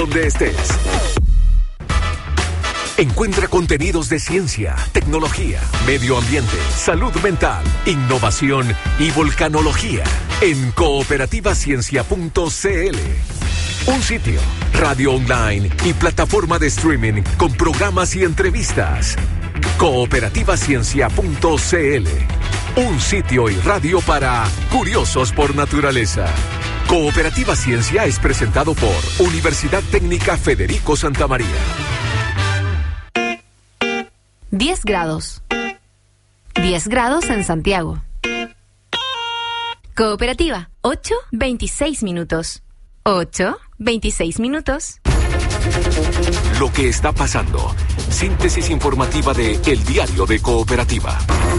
Donde estés. Encuentra contenidos de ciencia, tecnología, medio ambiente, salud mental, innovación y volcanología en cooperativaciencia.cl. Un sitio, radio online y plataforma de streaming con programas y entrevistas. Cooperativaciencia.cl. Un sitio y radio para curiosos por naturaleza. Cooperativa Ciencia es presentado por Universidad Técnica Federico Santa María. 10 grados. 10 grados en Santiago. Cooperativa, 8:26 minutos. 8:26 minutos. Lo que está pasando. Síntesis informativa de El Diario de Cooperativa.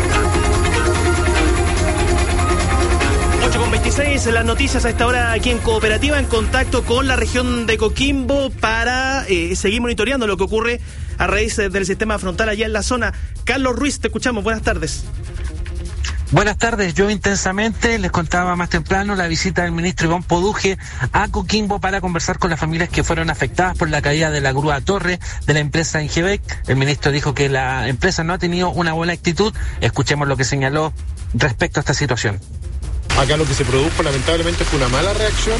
8:26, las noticias a esta hora aquí en Cooperativa, en contacto con la región de Coquimbo para seguir monitoreando lo que ocurre a raíz del sistema frontal allá en la zona. Carlos Ruiz, te escuchamos, buenas tardes. Buenas tardes, yo intensamente les contaba más temprano la visita del ministro Iván Poduje a Coquimbo para conversar con las familias que fueron afectadas por la caída de la grúa Torre de la empresa Ingebec. El ministro dijo que la empresa no ha tenido una buena actitud. Escuchemos lo que señaló respecto a esta situación. Acá lo que se produjo lamentablemente fue una mala reacción,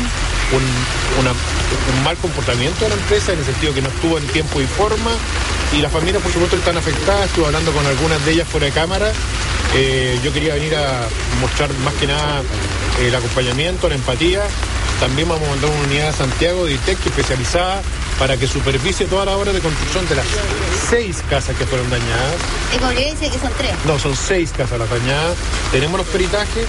un mal comportamiento de la empresa, en el sentido que no estuvo en tiempo y forma, y las familias por supuesto están afectadas. Estuve hablando con algunas de ellas fuera de cámara. Yo quería venir a mostrar más que nada el acompañamiento, la empatía. También vamos a mandar una unidad a Santiago de ITEC especializada para que supervise todas las obras de construcción de las 6 casas que fueron dañadas. Y como yo dice que son 3. No, son 6 casas las dañadas. Tenemos los peritajes.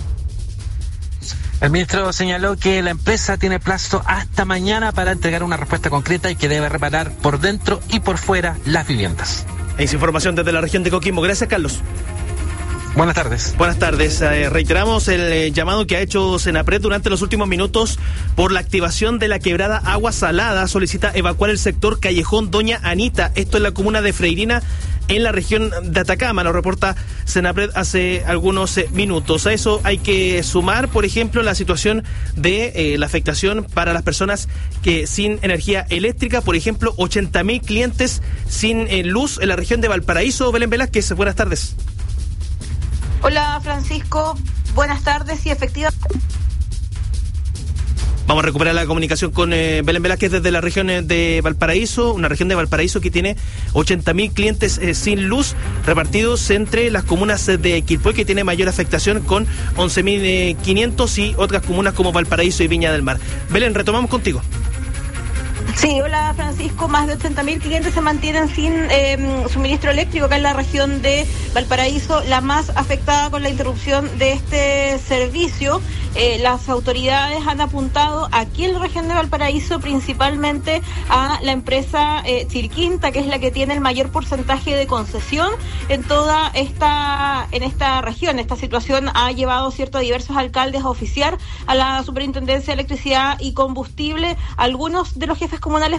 El ministro señaló que la empresa tiene plazo hasta mañana para entregar una respuesta concreta y que debe reparar por dentro y por fuera las viviendas. Es información desde la región de Coquimbo. Gracias, Carlos. Buenas tardes. Buenas tardes. Reiteramos el llamado que ha hecho Senapred durante los últimos minutos por la activación de la quebrada Agua Salada. Solicita evacuar el sector Callejón Doña Anita. Esto en la comuna de Freirina, en la región de Atacama. Lo reporta Senapred hace algunos minutos. A eso hay que sumar, por ejemplo, la situación de la afectación para las personas que sin energía eléctrica. Por ejemplo, 80.000 clientes sin luz en la región de Valparaíso. Belén Velázquez, buenas tardes. Hola, Francisco. Buenas tardes y efectivamente. Vamos a recuperar la comunicación con Belén Velázquez desde la región de Valparaíso, una región de Valparaíso que tiene 80.000 clientes sin luz repartidos entre las comunas de Quilpué, que tiene mayor afectación con 11.500, y otras comunas como Valparaíso y Viña del Mar. Belén, retomamos contigo. Sí, hola Francisco, más de 80.000 clientes se mantienen sin suministro eléctrico acá en la región de Valparaíso, la más afectada con la interrupción de este servicio. Las autoridades han apuntado aquí en la región de Valparaíso principalmente a la empresa Chilquinta, que es la que tiene el mayor porcentaje de concesión en toda esta región. Esta situación ha llevado a diversos alcaldes a oficiar a la Superintendencia de Electricidad y Combustible. Algunos de los jefes comunales